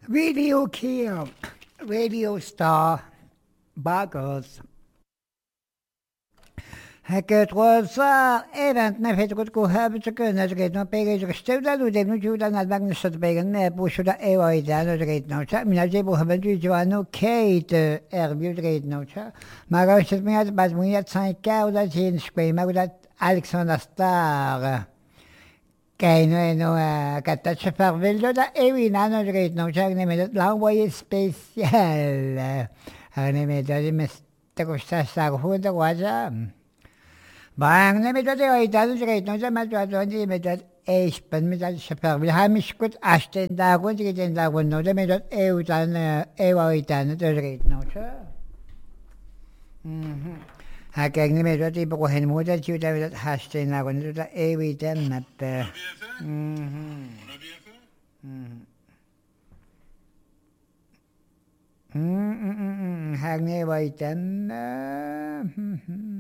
Radio Kill, Radio Star, Bargos. Hacket was 29 habitual no page still that would have you done at Magnus Began, Bush, Ewa, the great note. Minajabo haven't you are no Kate, Airbute great note. Margot said me at but we had Saint Cow that in Scream, I would that Alexander Star. Kaino Catacha Farvello da Ewi Nano great no check name Langway special. Her name is Mr. Costa Sarho the Waja. Bang name it I doesn't great no matter what on the method a spen metal shepherd will hamish good Ashton Dagon to get in that one no the method Ewitan Ewitan the great no sir. Hakkeng ni medyo ti ko hen mo da chu da hashtag na ko da ewi den na pe. Hang ne wai den.